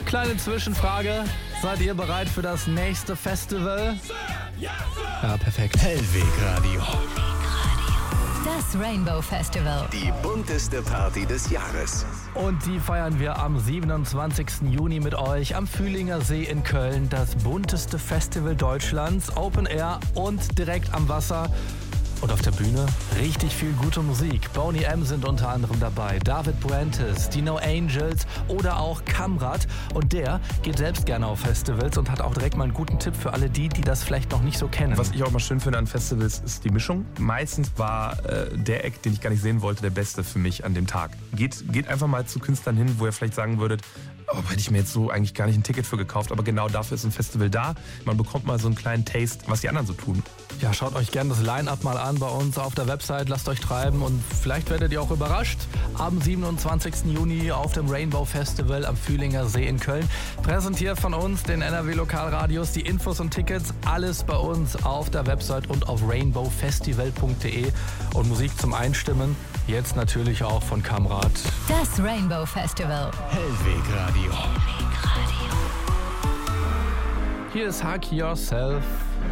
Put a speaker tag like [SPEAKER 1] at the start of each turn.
[SPEAKER 1] Kleine Zwischenfrage. Seid ihr bereit für das nächste Festival? Ja, perfekt.
[SPEAKER 2] Hellweg Radio.
[SPEAKER 3] Das Rainbow Festival.
[SPEAKER 2] Die bunteste Party des Jahres.
[SPEAKER 1] Und die feiern wir am 27. Juni mit euch am Fühlinger See in Köln. Das bunteste Festival Deutschlands. Open Air und direkt am Wasser. Und auf der Bühne richtig viel gute Musik. Boney M. sind unter anderem dabei, David Puentes, die No Angels oder auch Kamrat. Und der geht selbst gerne auf Festivals und hat auch direkt mal einen guten Tipp für alle die das vielleicht noch nicht so kennen.
[SPEAKER 4] Was ich auch mal schön finde an Festivals ist die Mischung. Meistens war der Act, den ich gar nicht sehen wollte, der beste für mich an dem Tag. Geht einfach mal zu Künstlern hin, wo ihr vielleicht sagen würdet, oh, hätte ich mir jetzt so eigentlich gar nicht ein Ticket für gekauft, aber genau dafür ist ein Festival da. Man bekommt mal so einen kleinen Taste, was die anderen so tun.
[SPEAKER 1] Ja, schaut euch gerne das Line-Up mal an bei uns auf der Website, lasst euch treiben und vielleicht werdet ihr auch überrascht. Am 27. Juni auf dem Rainbow Festival am Fühlinger See in Köln. Präsentiert von uns, den NRW Lokalradios, die Infos und Tickets, alles bei uns auf der Website und auf rainbowfestival.de. Und Musik zum Einstimmen, jetzt natürlich auch von Kamrat.
[SPEAKER 3] Das Rainbow Festival.
[SPEAKER 2] Hellweg Radio.
[SPEAKER 1] Hier ist Hug Yourself.